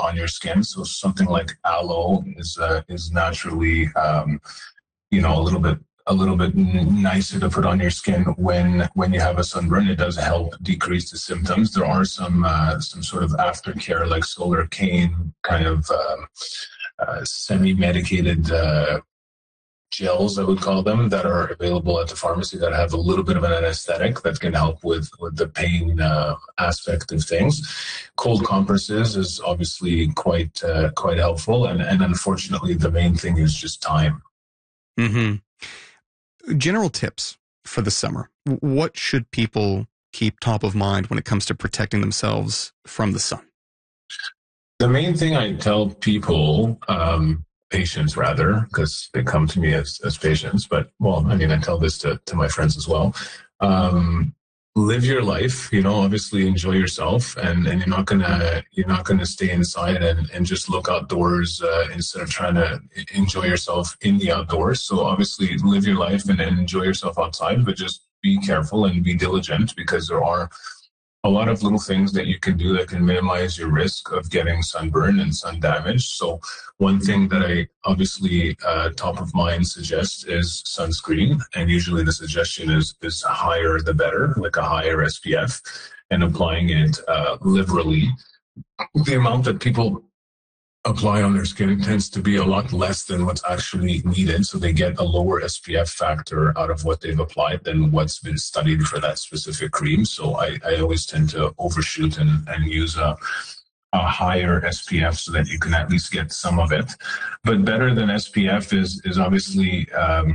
on your skin. So something like aloe is naturally, a little bit nicer to put on your skin when you have a sunburn. It does help decrease the symptoms. There are some sort of aftercare like solar cane kind of semi-medicated gels, I would call them, that are available at the pharmacy that have a little bit of an anesthetic that can help with the pain aspect of things. Cold compresses is obviously quite helpful, and unfortunately, the main thing is just time. Mm-hmm. General tips for the summer. What should people keep top of mind when it comes to protecting themselves from the sun? The main thing I tell people, patients rather, because they come to me as patients, but I tell this to my friends as well. Live your life, obviously enjoy yourself, and you're not gonna stay inside and just look outdoors instead of trying to enjoy yourself in the outdoors. So obviously live your life and enjoy yourself outside, but just be careful and be diligent, because there are a lot of little things that you can do that can minimize your risk of getting sunburn and sun damage. So one thing that I obviously top of mind suggest is sunscreen. And usually the suggestion is higher the better, like a higher SPF, and applying it liberally. The amount that people apply on their skin tends to be a lot less than what's actually needed. So they get a lower SPF factor out of what they've applied than what's been studied for that specific cream. So I always tend to overshoot and use a higher SPF so that you can at least get some of it. But better than SPF is obviously,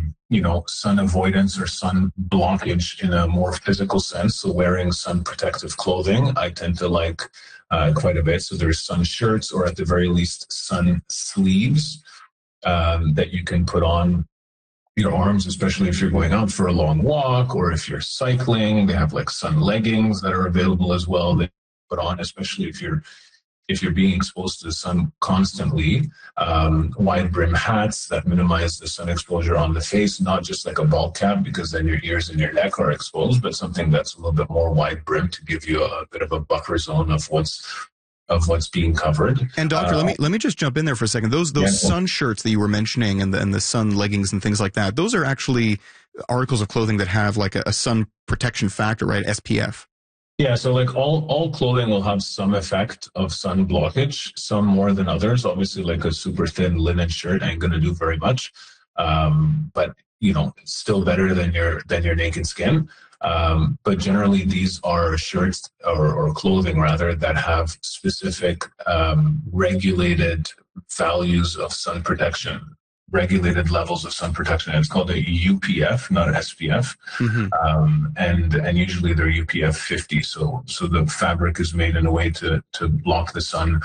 sun avoidance or sun blockage in a more physical sense. So wearing sun protective clothing, I tend to like quite a bit. So there's sun shirts, or at the very least sun sleeves that you can put on your arms, especially if you're going out for a long walk or if you're cycling. They have like sun leggings that are available as well that you put on, especially if you're being exposed to the sun constantly. Wide brim hats that minimize the sun exposure on the face, not just like a ball cap, because then your ears and your neck are exposed, but something that's a little bit more wide brim to give you a bit of a buffer zone of what's being covered. And doctor, let me just jump in there for a second. Those sun shirts that you were mentioning and the sun leggings and things like that, those are actually articles of clothing that have like a sun protection factor, right? SPF. Yeah, so like all clothing will have some effect of sun blockage, some more than others. Obviously, like a super thin linen shirt ain't gonna do very much, but it's still better than your naked skin. But generally, these are shirts or clothing rather that have specific regulated values of sun protection. Regulated levels of sun protection. It's called a UPF, not an SPF. Mm-hmm. And usually they're UPF 50. So the fabric is made in a way to block the sun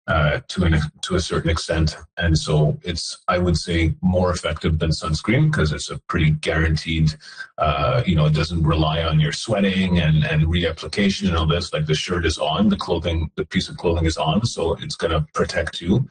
to a certain extent. And so it's, I would say, more effective than sunscreen because it's a pretty guaranteed, it doesn't rely on your sweating and reapplication and all this. Like the shirt is on, the piece of clothing is on, so it's going to protect you.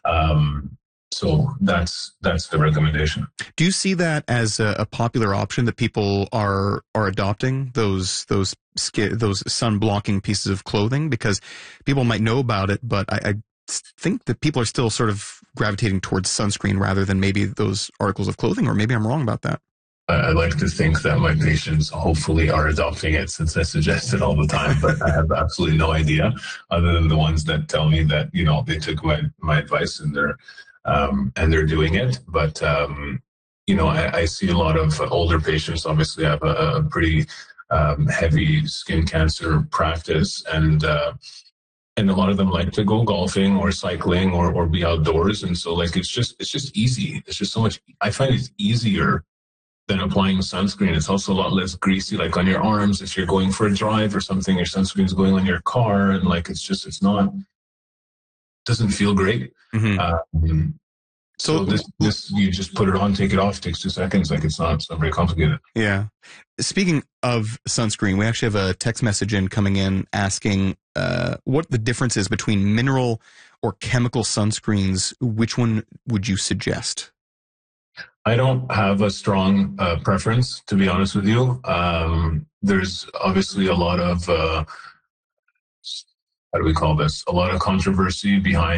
So that's the recommendation. Do you see that as a popular option that people are adopting, those sun blocking pieces of clothing? Because people might know about it, but I think that people are still sort of gravitating towards sunscreen rather than maybe those articles of clothing, or maybe I'm wrong about that. I like to think that my patients hopefully are adopting it, since I suggest it all the time, but I have absolutely no idea other than the ones that tell me that, they took my advice and they're doing it. But, I see a lot of older patients. Obviously I have a pretty heavy skin cancer practice, and a lot of them like to go golfing or cycling or be outdoors. And so like, it's just easy. It's just so much, I find it's easier than applying sunscreen. It's also a lot less greasy, like on your arms. If you're going for a drive or something, your sunscreen is going on your car, and like, doesn't feel great. Mm-hmm. So this you just put it on, take it off, takes 2 seconds. Like it's not very complicated. Yeah. Speaking of sunscreen, we actually have a text message coming in asking what the difference is between mineral or chemical sunscreens. Which one would you suggest? I don't have a strong preference, to be honest with you. There's obviously a lot of, how do we call this? A lot of controversy behind